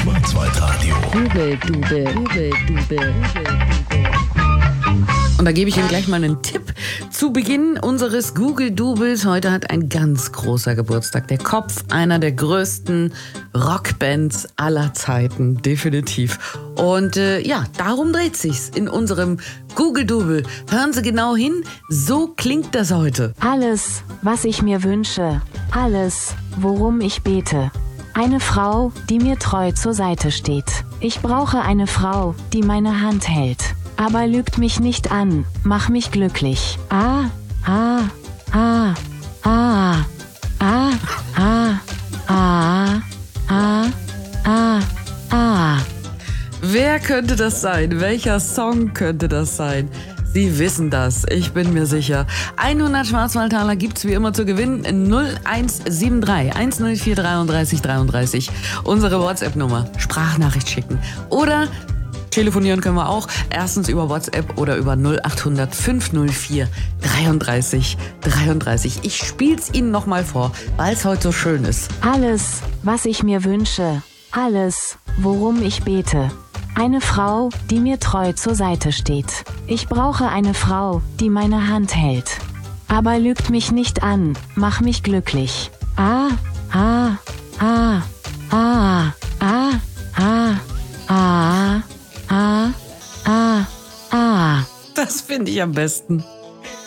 Schwarzwaldradio. Dubel. Und da gebe ich Ihnen gleich mal einen Tipp zu Beginn unseres Google-Doubles. Heute hat ein ganz großer Geburtstag. Der Kopf einer der größten Rockbands aller Zeiten, definitiv. Und darum dreht sich's in unserem Google-Double. Hören Sie genau hin, so klingt das heute. Alles, was ich mir wünsche, alles, worum ich bete. Eine Frau, die mir treu zur Seite steht. Ich brauche eine Frau, die meine Hand hält. Aber lügt mich nicht an, mach mich glücklich. Wer könnte das sein? Welcher Song könnte das sein? Sie wissen das, ich bin mir sicher. 100 Schwarzwaldtaler gibt's wie immer zu gewinnen. 0173 104 33 33. Unsere WhatsApp-Nummer. Sprachnachricht schicken. Oder telefonieren können wir auch. Erstens über WhatsApp oder über 0800 504 33 33. Ich spiel's Ihnen nochmal vor, weil es heute so schön ist. Alles, was ich mir wünsche, alles, worum ich bete. Eine Frau, die mir treu zur Seite steht. Ich brauche eine Frau, die meine Hand hält. Aber lügt mich nicht an, mach mich glücklich. Das finde ich am besten.